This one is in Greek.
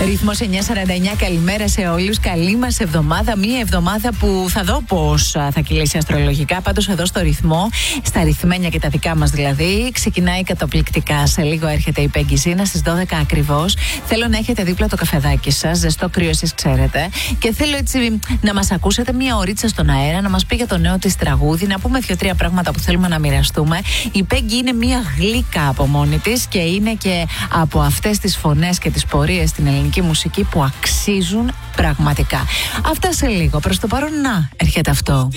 Ρυθμός 949, καλημέρα σε όλους. Καλή μας εβδομάδα. Μία εβδομάδα που θα δω πώς θα κυλήσει αστρολογικά. Πάντως εδώ στο ρυθμό, στα ρυθμένια και τα δικά μας δηλαδή, ξεκινάει καταπληκτικά. Σε λίγο έρχεται η Πέγγι Ζήνα στις 12 ακριβώς. Θέλω να έχετε δίπλα το καφεδάκι σας, ζεστό κρύο εσείς ξέρετε. Και θέλω έτσι να μας ακούσετε μία ωρίτσα στον αέρα, να μας πει για το νέο της τραγούδι, να πούμε 2-3 πράγματα που θέλουμε να μοιραστούμε. Η Πέγγι είναι μία γλύκα από μόνη της και είναι και από αυτές τις φωνές και τις πορείες στην ελληνική μουσική που αξίζουν πραγματικά. Αυτά σε λίγο. Προς το παρόν να έρχεται αυτό.